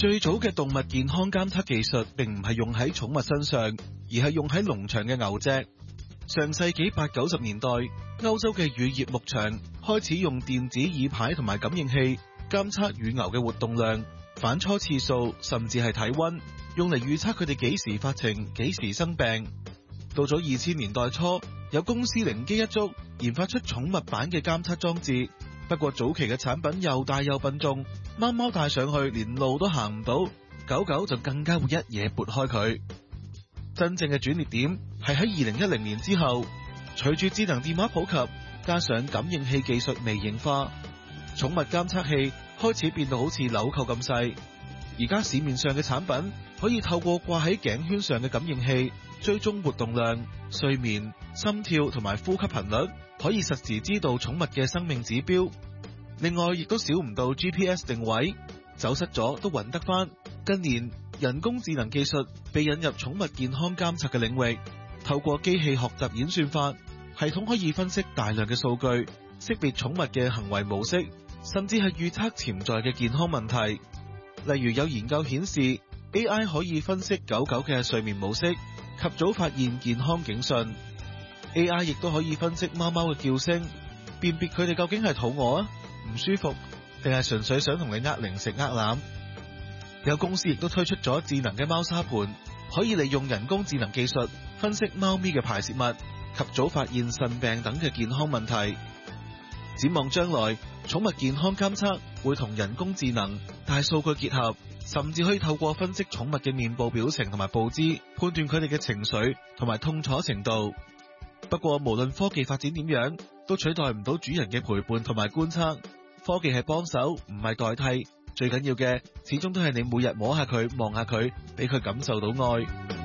最早嘅動物健康監測技術並唔係用喺寵物身上，而係用喺農場嘅牛隻。上世紀80-90年代，歐洲嘅乳業牧場開始用電子耳牌同埋感應器監測乳牛嘅活動量、反芻次數，甚至係體溫，用嚟預測佢哋幾時發情、幾時生病。到咗2000年代初，有公司靈機一觸，研發出寵物版嘅監測裝置。不過早期嘅產品又大又笨重，貓貓帶上去連路都行唔到，狗狗就更加會一嘢撥開佢。真正嘅轉捩點係喺2010年之後，隨住智能電話普及，加上感應器技術微型化，寵物監測器開始變到好似紐扣咁細。而家市面上嘅產品可以透過掛喺頸圈上嘅感應器追蹤活動量、睡眠、心跳同埋呼吸頻率，可以實時知道寵物嘅生命指標。另外亦都少唔到 GPS 定位，走失咗都揾得翻。近年人工智能技術被引入寵物健康監測嘅領域，透過機器學習演算法，系統可以分析大量嘅數據，識別寵物嘅行為模式，甚至係預測潛在嘅健康問題。例如有研究顯示 AI 可以分析狗狗嘅睡眠模式，及早發現健康警訊。 AI 亦都可以分析貓貓嘅叫聲，辨別佢哋究竟係肚餓啊、唔舒服，定係純粹想同你零食攬。有公司亦都推出咗智能嘅貓砂盤，可以利用人工智能技術分析貓咪嘅排泄物，及早發現腎病等嘅健康問題。展望將來，寵物健康監測會同人工智能、大數據結合，甚至可以透過分析寵物嘅面部表情同埋步姿，判斷佢哋嘅情緒同埋痛楚程度。不過無論科技發展點樣，都取代唔到主人嘅陪伴同埋觀測。科技係幫手，唔係代替。最緊要嘅始終都係你每日摸下佢、望下佢，俾佢感受到愛。